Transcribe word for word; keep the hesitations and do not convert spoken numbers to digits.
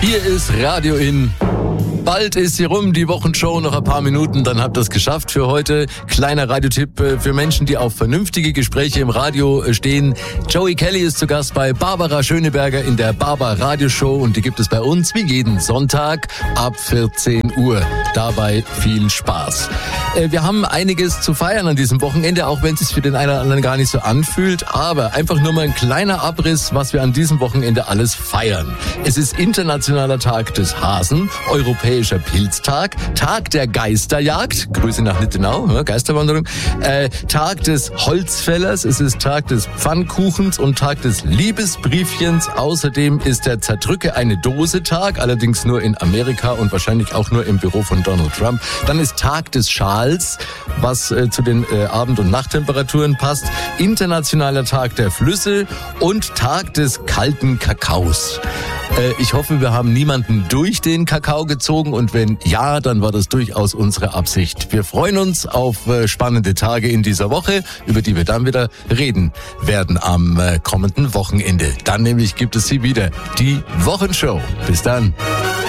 Hier ist Radio In. Bald ist sie rum, die Wochenshow, noch ein paar Minuten, dann habt ihr es geschafft für heute. Kleiner Radiotipp für Menschen, die auf vernünftige Gespräche im Radio stehen. Joey Kelly ist zu Gast bei Barbara Schöneberger in der Barbar Radioshow und die gibt es bei uns wie jeden Sonntag ab vierzehn Uhr. Dabei viel Spaß. Wir haben einiges zu feiern an diesem Wochenende, auch wenn es sich für den einen oder anderen gar nicht so anfühlt, aber einfach nur mal ein kleiner Abriss, was wir an diesem Wochenende alles feiern. Es ist Internationaler Tag des Hasen, Europäischer Pilztag, Tag der Geisterjagd, Grüße nach Nittenau, Geisterwanderung, äh, Tag des Holzfällers, es ist Tag des Pfannkuchens und Tag des Liebesbriefchens. Außerdem ist der Zerdrücke eine Dose Tag, allerdings nur in Amerika und wahrscheinlich auch nur im Büro von Donald Trump. Dann ist Tag des Schals, was äh, zu den äh, Abend- und Nachttemperaturen passt, Internationaler Tag der Flüsse und Tag des kalten Kakaos. Äh, ich hoffe, wir haben niemanden durch den Kakao gezogen und wenn ja, dann war das durchaus unsere Absicht. Wir freuen uns auf äh, spannende Tage in dieser Woche, über die wir dann wieder reden werden am äh, kommenden Wochenende. Dann nämlich gibt es sie wieder, die Wochenshow. Bis dann.